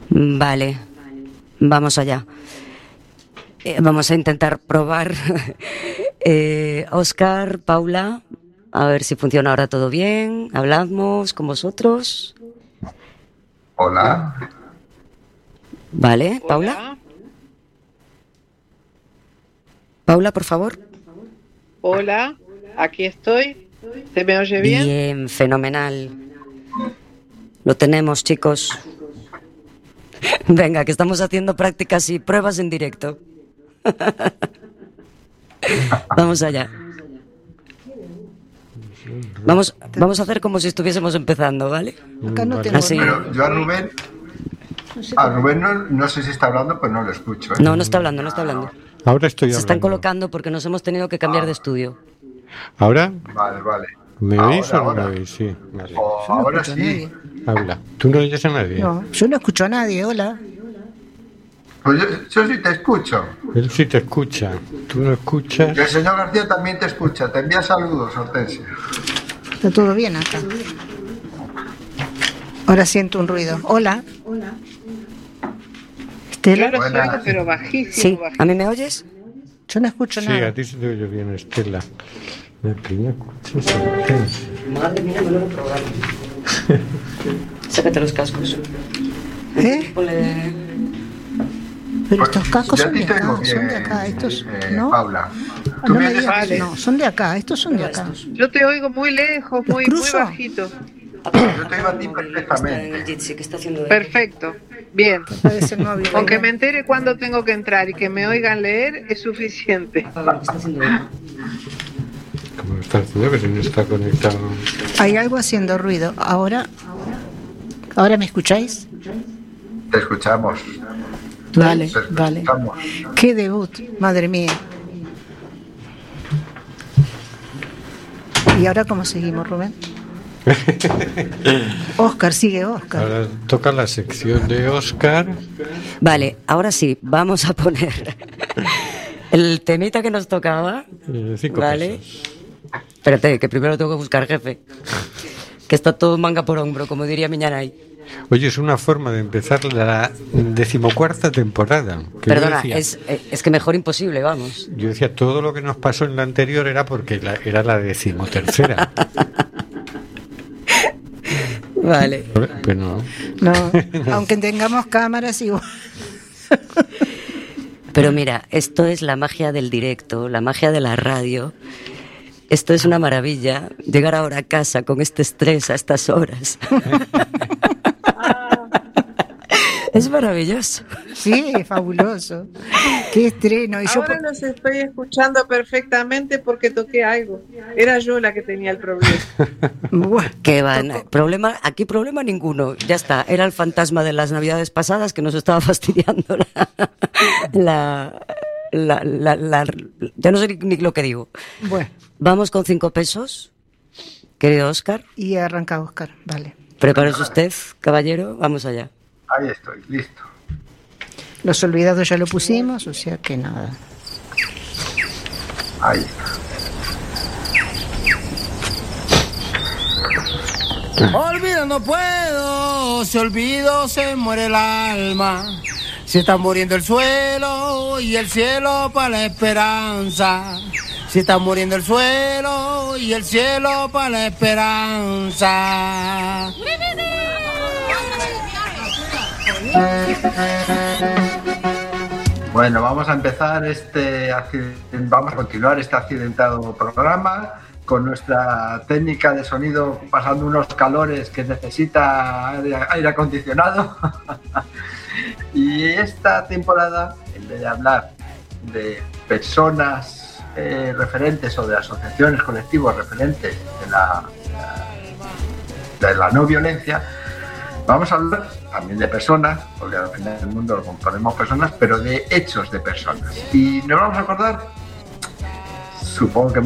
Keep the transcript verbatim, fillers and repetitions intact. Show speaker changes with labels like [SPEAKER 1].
[SPEAKER 1] Vale, vamos allá. Eh, vamos a intentar probar. eh, Óscar, Paula, a ver si funciona ahora todo bien. Hablamos con vosotros.
[SPEAKER 2] Hola.
[SPEAKER 1] Vale, Paula.
[SPEAKER 3] Hola.
[SPEAKER 1] Paula, por favor.
[SPEAKER 3] Hola, aquí estoy. ¿Se me oye bien?
[SPEAKER 1] Bien, fenomenal. Lo tenemos, chicos. Venga, que estamos haciendo prácticas y pruebas en directo. Vamos allá. Vamos, vamos a hacer como si estuviésemos empezando, ¿vale?
[SPEAKER 4] Acá no tengo
[SPEAKER 1] Así.
[SPEAKER 4] nada.
[SPEAKER 2] Pero yo a Rubén, a Rubén no, no sé si está hablando, pues no lo escucho. ¿eh?
[SPEAKER 1] No, no está hablando, no está hablando.
[SPEAKER 5] Ahora estoy
[SPEAKER 1] Se
[SPEAKER 5] hablando.
[SPEAKER 1] están colocando porque nos hemos tenido que cambiar de estudio.
[SPEAKER 5] ¿Ahora?
[SPEAKER 2] Vale, vale.
[SPEAKER 5] ¿Me
[SPEAKER 2] Ahora,
[SPEAKER 5] oís o no
[SPEAKER 2] ahora.
[SPEAKER 5] me oís? Sí, vale.
[SPEAKER 2] O
[SPEAKER 4] Yo no
[SPEAKER 2] ahora
[SPEAKER 4] escucho a
[SPEAKER 2] sí.
[SPEAKER 4] nadie.
[SPEAKER 5] Habla. ¿Tú no oyes a nadie?
[SPEAKER 4] No, yo no escucho a nadie, hola.
[SPEAKER 2] Pues yo, yo sí te escucho.
[SPEAKER 5] Él sí te escucha. ¿Tú no escuchas?
[SPEAKER 2] Y el señor García también te escucha. Te envía saludos, Hortensia.
[SPEAKER 4] Está todo bien acá. Ahora siento un ruido. Hola.
[SPEAKER 3] Yo
[SPEAKER 4] Estela,
[SPEAKER 3] los
[SPEAKER 2] Buenas.
[SPEAKER 3] oigo, pero bajísimo,
[SPEAKER 1] ¿Sí?
[SPEAKER 3] bajísimo.
[SPEAKER 1] ¿A mí me oyes?
[SPEAKER 4] yo no escucho
[SPEAKER 5] Sí,
[SPEAKER 4] nada.
[SPEAKER 5] a ti se te oye bien, Estela. La que no escuchas a Hortensia.
[SPEAKER 1] Madre mía, me lo he probado. Sácate los cascos.
[SPEAKER 4] ¿Eh?
[SPEAKER 1] Ponle-
[SPEAKER 4] Pero estos cascos
[SPEAKER 2] Yo a
[SPEAKER 4] son
[SPEAKER 2] ti
[SPEAKER 4] de
[SPEAKER 2] te
[SPEAKER 4] acá,
[SPEAKER 2] oigo bien,
[SPEAKER 4] son de acá, estos,
[SPEAKER 2] eh,
[SPEAKER 4] ¿no?
[SPEAKER 2] Paula.
[SPEAKER 4] Ah,
[SPEAKER 2] Tú
[SPEAKER 4] no
[SPEAKER 2] me
[SPEAKER 4] me
[SPEAKER 2] oyes
[SPEAKER 4] digas que
[SPEAKER 3] Vale.
[SPEAKER 4] no, son de acá, estos son de acá.
[SPEAKER 3] Yo te oigo muy lejos, muy, muy
[SPEAKER 4] cruzo?
[SPEAKER 3] bajito.
[SPEAKER 2] Yo te oigo a ti perfectamente.
[SPEAKER 1] ¿Qué está haciendo?
[SPEAKER 3] Perfecto, bien.
[SPEAKER 4] Parece el móvil.
[SPEAKER 3] Con que me entere cuándo tengo que entrar y que me oigan leer es suficiente.
[SPEAKER 1] ¿Qué está haciendo?
[SPEAKER 5] ¿Cómo está haciendo que si no está conectado?
[SPEAKER 4] Hay algo haciendo ruido. Ahora, ¿ahora me escucháis?
[SPEAKER 2] Te escuchamos.
[SPEAKER 4] Vale,
[SPEAKER 2] Te
[SPEAKER 4] vale.
[SPEAKER 2] escuchamos.
[SPEAKER 4] Qué debut, madre mía. ¿Y ahora cómo seguimos, Rubén? Óscar, sigue Óscar.
[SPEAKER 5] Ahora toca la sección de Óscar.
[SPEAKER 1] Vale, ahora sí, vamos a poner el temita que nos tocaba.
[SPEAKER 5] eh, cinco
[SPEAKER 1] Vale.
[SPEAKER 5] pesos.
[SPEAKER 1] Espérate, que primero tengo que buscar jefe. Que está todo manga por hombro, como diría Miñanay.
[SPEAKER 5] Oye, es una forma de empezar la decimocuarta temporada. Que yo
[SPEAKER 1] Perdona,
[SPEAKER 5] decía-
[SPEAKER 1] es, es que mejor imposible, vamos.
[SPEAKER 5] Yo decía, todo lo que nos pasó en la anterior era porque la- era la decimotercera.
[SPEAKER 1] Vale.
[SPEAKER 5] Pero no.
[SPEAKER 4] No, aunque tengamos cámaras igual.
[SPEAKER 1] Pero mira, esto es la magia del directo, la magia de la radio. Esto es una maravilla, llegar ahora a casa con este estrés a estas horas. Es maravilloso.
[SPEAKER 4] Sí, fabuloso. Qué estreno. Y yo
[SPEAKER 3] Ahora los estoy escuchando perfectamente porque toqué algo. Era yo la que tenía el problema.
[SPEAKER 4] Buah,
[SPEAKER 1] Que van, problema, aquí problema ninguno. Ya está, era el fantasma de las navidades pasadas que nos estaba fastidiando la, la, la, la, la- ya no sé ni, ni lo que digo.
[SPEAKER 4] bueno,
[SPEAKER 1] Vamos con cinco pesos, querido Óscar.
[SPEAKER 4] y arranca Óscar, vale.
[SPEAKER 1] Prepárese usted, caballero, vamos allá.
[SPEAKER 2] Ahí estoy, listo.
[SPEAKER 4] Los olvidados ya lo pusimos, o sea que nada.
[SPEAKER 2] Ahí.
[SPEAKER 6] Olvidar no puedo, si olvido se muere el alma. Si está muriendo el suelo y el cielo para la esperanza. Si está muriendo el suelo y el cielo para la esperanza.
[SPEAKER 2] Bueno, vamos a empezar este accident- vamos a continuar este accidentado programa con nuestra técnica de sonido pasando unos calores que necesita aire, aire acondicionado. Y esta temporada, en vez de hablar de personas eh, referentes o de asociaciones, colectivos referentes de la, de la no violencia, vamos a hablar también de personas, porque al final del mundo lo componemos personas, pero de hechos de personas. Y nos vamos a acordar, supongo que